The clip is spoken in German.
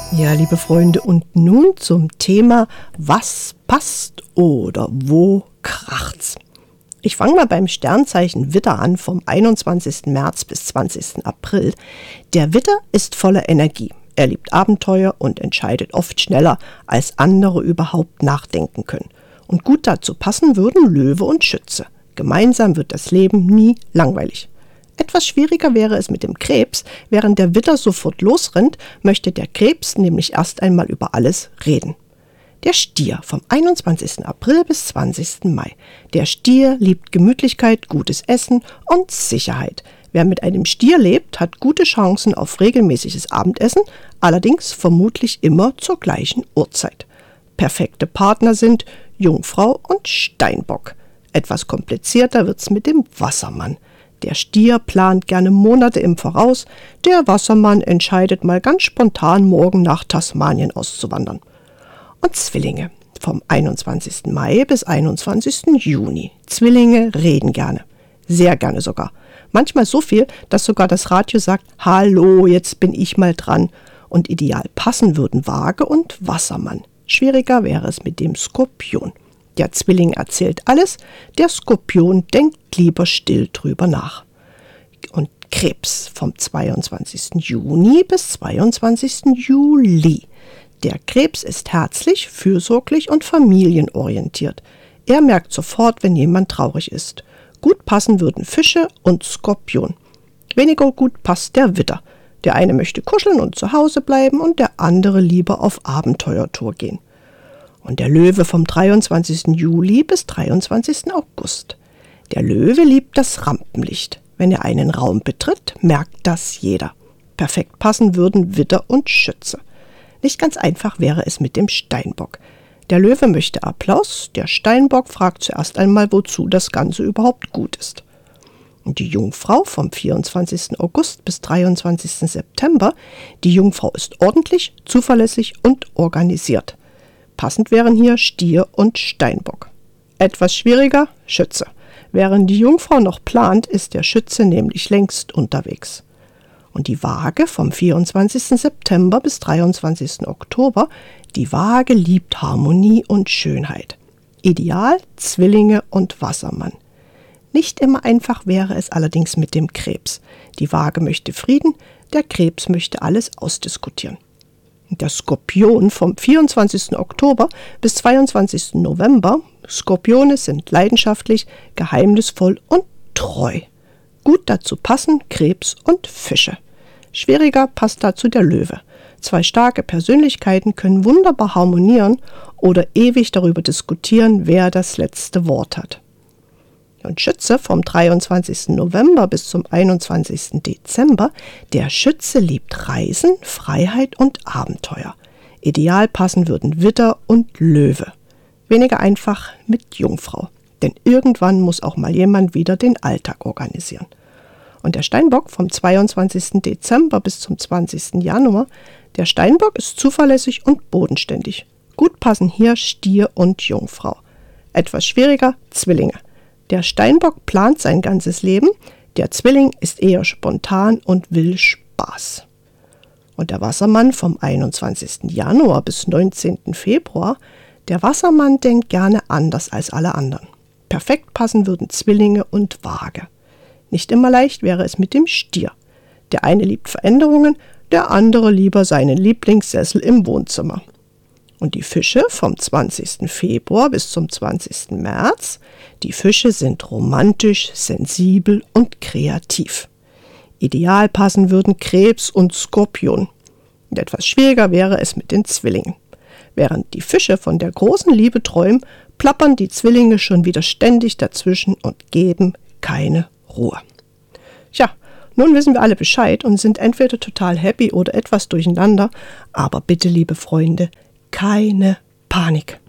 Ja, liebe Freunde, und nun zum Thema, was passt oder wo kracht's? Ich fange mal beim Sternzeichen Widder an, vom 21. März bis 20. April. Der Widder ist voller Energie. Er liebt Abenteuer und entscheidet oft schneller, als andere überhaupt nachdenken können. Und gut dazu passen würden Löwe und Schütze. Gemeinsam wird das Leben nie langweilig. Etwas schwieriger wäre es mit dem Krebs. Während der Widder sofort losrennt, möchte der Krebs nämlich erst einmal über alles reden. Der Stier vom 21. April bis 20. Mai. Der Stier liebt Gemütlichkeit, gutes Essen und Sicherheit. Wer mit einem Stier lebt, hat gute Chancen auf regelmäßiges Abendessen, allerdings vermutlich immer zur gleichen Uhrzeit. Perfekte Partner sind Jungfrau und Steinbock. Etwas komplizierter wird's mit dem Wassermann. Der Stier plant gerne Monate im Voraus, der Wassermann entscheidet mal ganz spontan, morgen nach Tasmanien auszuwandern. Und Zwillinge vom 21. Mai bis 21. Juni. Zwillinge reden gerne, sehr gerne sogar. Manchmal so viel, dass sogar das Radio sagt, hallo, jetzt bin ich mal dran. Und ideal passen würden Waage und Wassermann. Schwieriger wäre es mit dem Skorpion. Der Zwilling erzählt alles, der Skorpion denkt lieber still drüber nach. Und Krebs vom 22. Juni bis 22. Juli. Der Krebs ist herzlich, fürsorglich und familienorientiert. Er merkt sofort, wenn jemand traurig ist. Gut passen würden Fische und Skorpion. Weniger gut passt der Widder. Der eine möchte kuscheln und zu Hause bleiben und der andere lieber auf Abenteuertour gehen. Und der Löwe vom 23. Juli bis 23. August. Der Löwe liebt das Rampenlicht. Wenn er einen Raum betritt, merkt das jeder. Perfekt passen würden Widder und Schütze. Nicht ganz einfach wäre es mit dem Steinbock. Der Löwe möchte Applaus, der Steinbock fragt zuerst einmal, wozu das Ganze überhaupt gut ist. Und die Jungfrau vom 24. August bis 23. September, die Jungfrau ist ordentlich, zuverlässig und organisiert. Passend wären hier Stier und Steinbock. Etwas schwieriger, Schütze. Während die Jungfrau noch plant, ist der Schütze nämlich längst unterwegs. Und die Waage vom 24. September bis 23. Oktober, die Waage liebt Harmonie und Schönheit. Ideal Zwillinge und Wassermann. Nicht immer einfach wäre es allerdings mit dem Krebs. Die Waage möchte Frieden, der Krebs möchte alles ausdiskutieren. Der Skorpion vom 24. Oktober bis 22. November. Skorpione sind leidenschaftlich, geheimnisvoll und treu. Gut dazu passen Krebs und Fische. Schwieriger passt dazu der Löwe. Zwei starke Persönlichkeiten können wunderbar harmonieren oder ewig darüber diskutieren, wer das letzte Wort hat. Und Schütze vom 23. November bis zum 21. Dezember. Der Schütze liebt Reisen, Freiheit und Abenteuer. Ideal passen würden Widder und Löwe. Weniger einfach mit Jungfrau. Denn irgendwann muss auch mal jemand wieder den Alltag organisieren. Und der Steinbock vom 22. Dezember bis zum 20. Januar. Der Steinbock ist zuverlässig und bodenständig. Gut passen hier Stier und Jungfrau. Etwas schwieriger, Zwillinge. Der Steinbock plant sein ganzes Leben, der Zwilling ist eher spontan und will Spaß. Und der Wassermann vom 21. Januar bis 19. Februar, der Wassermann denkt gerne anders als alle anderen. Perfekt passen würden Zwillinge und Waage. Nicht immer leicht wäre es mit dem Stier. Der eine liebt Veränderungen, der andere lieber seinen Lieblingssessel im Wohnzimmer. Und die Fische vom 20. Februar bis zum 20. März, die Fische sind romantisch, sensibel und kreativ. Ideal passen würden Krebs und Skorpion. Und etwas schwieriger wäre es mit den Zwillingen. Während die Fische von der großen Liebe träumen, plappern die Zwillinge schon wieder ständig dazwischen und geben keine Ruhe. Tja, nun wissen wir alle Bescheid und sind entweder total happy oder etwas durcheinander, aber bitte, liebe Freunde, keine Panik.